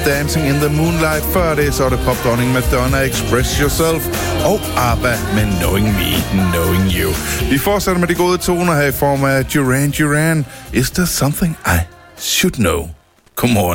Dancing in the Moonlight. Før det, så er det popdronning Madonna, Express Yourself. Og ABBA med Knowing Me, Knowing You. Vi fortsætter med de gode toner her i form af Duran Duran. Is there something I should know? Godmorgen.